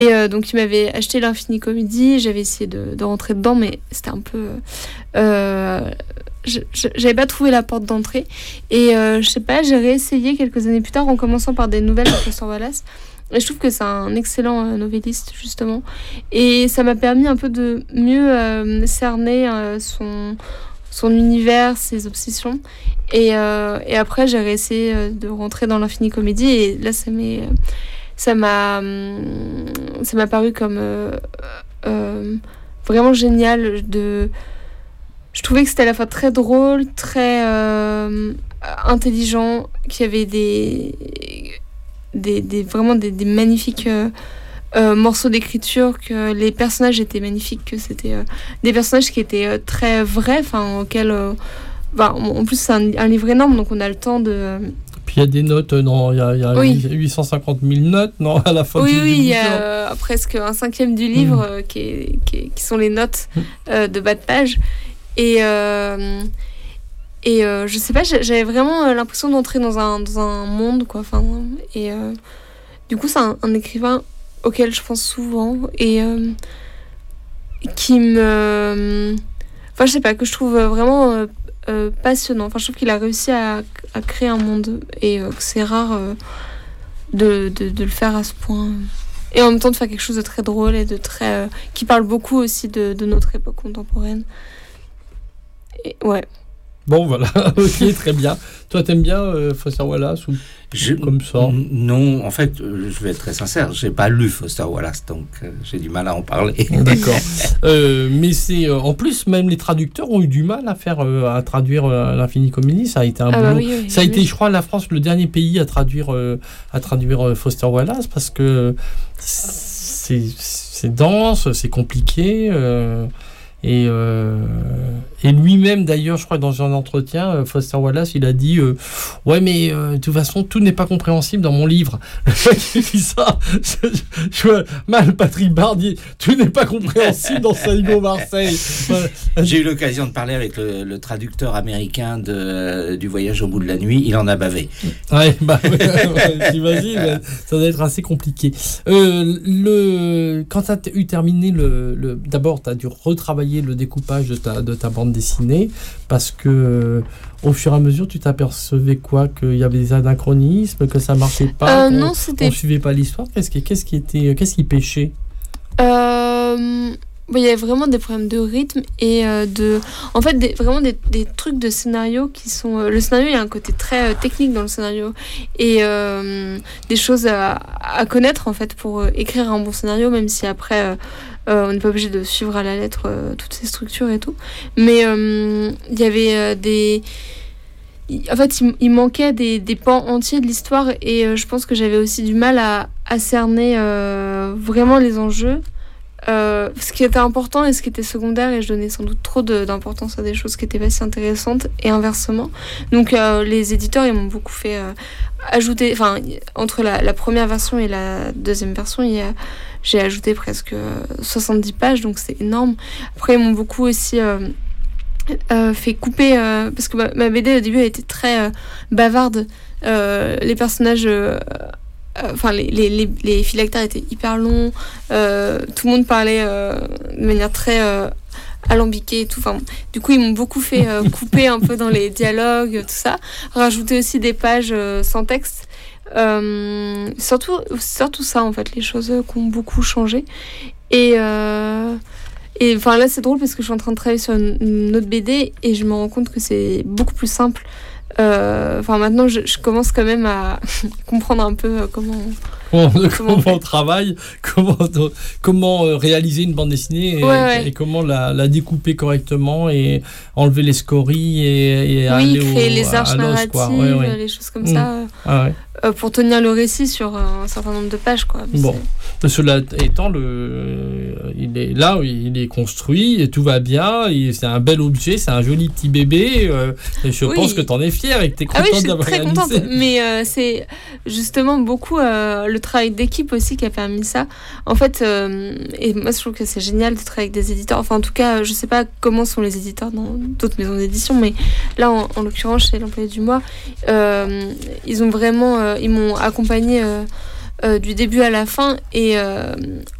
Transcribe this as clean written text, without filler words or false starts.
Et donc, il m'avait acheté l'Infini Comédie. J'avais essayé de rentrer dedans, mais c'était un peu... j'avais pas trouvé la porte d'entrée. Et je sais pas, j'ai réessayé quelques années plus tard en commençant par des nouvelles de Foster Wallace. Et je trouve que c'est un excellent novelliste, justement. Et ça m'a permis un peu de mieux cerner son univers, ses obsessions. Et après, j'ai réessayé de rentrer dans l'Infini Comédie. Et là, ça m'a paru comme vraiment génial. Je trouvais que c'était à la fois très drôle, très intelligent, qu'il y avait vraiment des magnifiques morceaux d'écriture, que les personnages étaient magnifiques, que c'était des personnages qui étaient très vrais, auxquels... en plus, c'est un livre énorme, donc on a le temps de... Puis il y a des notes, non, il y a oui. 850 000 notes, non, à la fin du livre. Oui, il y a presque un cinquième du livre qui sont les notes de bas de page. Et je sais pas, j'avais vraiment l'impression d'entrer dans un monde, quoi. Du coup, c'est un écrivain auquel je pense souvent et qui me... je sais pas, que je trouve vraiment passionnant. Je trouve qu'il a réussi à créer un monde et que c'est rare de le faire à ce point. Et en même temps, de faire quelque chose de très drôle et de très... qui parle beaucoup aussi de notre époque contemporaine. Et, ouais. Bon, voilà, ok, très bien. Toi, t'aimes bien Foster Wallace ou comme ça? Non, en fait, je vais être très sincère, j'ai pas lu Foster Wallace, donc j'ai du mal à en parler. D'accord. Mais c'est en plus, même les traducteurs ont eu du mal à traduire l'Infini Comédie. Ça a été un boulot. Oui, ça a été, je crois, la France le dernier pays à traduire Foster Wallace parce que c'est dense, c'est compliqué. Et lui-même d'ailleurs, je crois dans un entretien, Foster Wallace, il a dit ouais mais de toute façon tout n'est pas compréhensible dans mon livre. Il dit ça. Je vois mal Patrick Bardier, tout n'est pas compréhensible dans Saigon Marseille. J'ai eu l'occasion de parler avec le traducteur américain du Voyage au bout de la nuit, il en a bavé. Ouais, j'imagine, ça doit être assez compliqué. Quand tu as eu terminé d'abord tu as dû retravailler le découpage de ta bande dessinée parce que au fur et à mesure tu t'apercevais quoi, qu'il y avait des anachronismes, que ça marchait pas, non, on suivait pas l'histoire, qu'est-ce qui pêchait? Il y avait vraiment des problèmes de rythme et en fait vraiment des trucs de scénario qui sont le scénario, il y a un côté très technique dans le scénario et des choses à connaître en fait pour écrire un bon scénario, même si après on n'est pas obligé de suivre à la lettre toutes ces structures et tout, mais il y avait en fait il manquait des pans entiers de l'histoire et je pense que j'avais aussi du mal à cerner vraiment les enjeux. Ce qui était important et ce qui était secondaire, et je donnais sans doute trop d'importance à des choses qui étaient pas si intéressantes et inversement. Donc les éditeurs ils m'ont beaucoup fait ajouter, entre la première version et la deuxième version j'ai ajouté presque 70 pages, donc c'est énorme. Après ils m'ont beaucoup aussi fait couper parce que ma BD au début elle était très bavarde, les personnages les phylactères étaient hyper longs, tout le monde parlait de manière très alambiquée et tout. Du coup ils m'ont beaucoup fait couper un peu dans les dialogues, tout ça, rajouter aussi des pages sans texte, surtout ça en fait, les choses qui ont beaucoup changé et là c'est drôle parce que je suis en train de travailler sur une autre BD et je me rends compte que c'est beaucoup plus simple. Maintenant je commence quand même à comprendre un peu comment on travaille, comment réaliser une bande dessinée et comment la découper correctement et enlever les scories et aller créer les arches narratives, les choses comme ça. Pour tenir le récit sur un certain nombre de pages, quoi. Bon, cela étant, il est là, il est construit et tout va bien. C'est un bel objet, c'est un joli petit bébé. Et je pense que t'en es fière et que t'es contente d'avoir réalisé. Je suis très contente. Mais c'est justement beaucoup le travail d'équipe aussi qui a permis ça. En fait, et moi je trouve que c'est génial de travailler avec des éditeurs. Enfin, en tout cas, je sais pas comment sont les éditeurs dans d'autres maisons d'édition, mais là, en l'occurrence, chez l'Employé du mois, ils ont vraiment ils m'ont accompagné du début à la fin. Et